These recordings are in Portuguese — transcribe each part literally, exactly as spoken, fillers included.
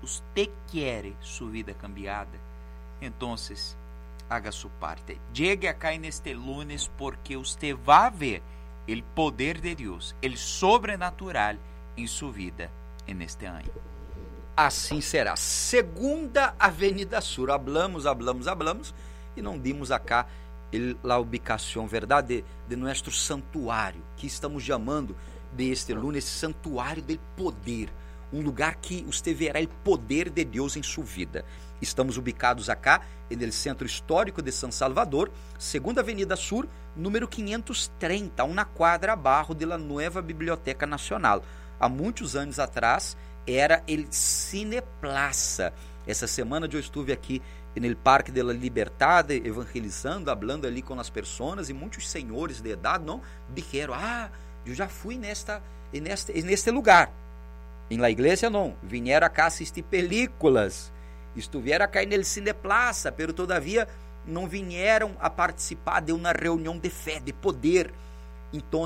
usted quiere su vida cambiada, entonces haga su parte. Llegue acá en este lunes porque usted va a ver el poder de Dios, el sobrenatural en su vida en este año. Assim será. Segunda Avenida Sur. Hablamos, hablamos, hablamos e não dimos acá a ubicação, verdade, de, de nosso santuário, que estamos chamando de este lunes santuário do poder. Um lugar que você verá o poder de Deus em sua vida. Estamos ubicados acá no Centro Histórico de São Salvador, Segunda Avenida Sur, número quinhentos e trinta, uma quadra abaixo da nova Biblioteca Nacional. Há muitos anos atrás, era el Cineplaza. Essa semana eu estive aqui no Parque de la Libertad, evangelizando, hablando ali com as pessoas, e muitos senhores de idade não disseram: ah, eu já fui nesta, neste, neste lugar. Em la igreja não, vieram cá assistir películas, estiveram aqui no Cineplaza, pero todavia não vieram a participar de uma reunião de fé, de poder. Então,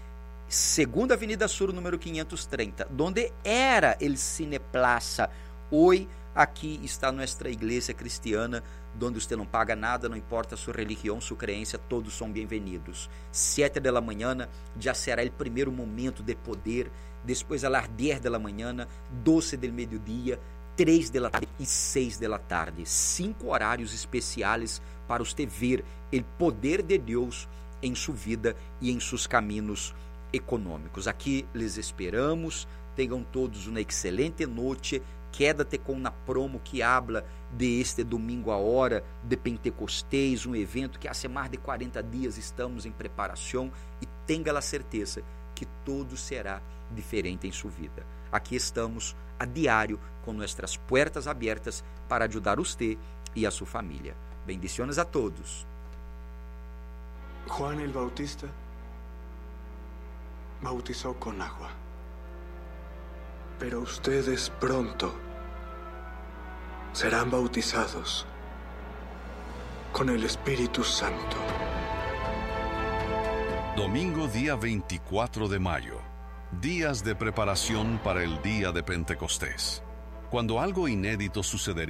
Segunda Avenida Sur, número quinhentos e trinta, donde era el Cineplaza. Hoje, aqui está nossa igreja cristiana, onde você não paga nada, não importa sua religião, sua crença, todos são bem-vindos. Sete da manhã já será o primeiro momento de poder, depois a las dez da manhã, doze do meio-dia, três da tarde e seis da tarde. Cinco horários especiais para você ver o poder de Deus em sua vida e em seus caminhos econômicos. Aqui les esperamos. Tenham todos uma excelente noite. Quédate com na promo que habla de este domingo a hora de Pentecostés, um evento que há mais de quarenta dias estamos em preparação, e tenha a certeza que tudo será diferente em sua vida. Aqui estamos a diário com nossas portas abertas para ajudar você e a sua família. Bendiciones a todos. Juan el Bautista bautizó con agua, pero ustedes pronto serán bautizados con el Espíritu Santo. Domingo día veinticuatro de mayo, días de preparación para el día de Pentecostés, cuando algo inédito sucedería.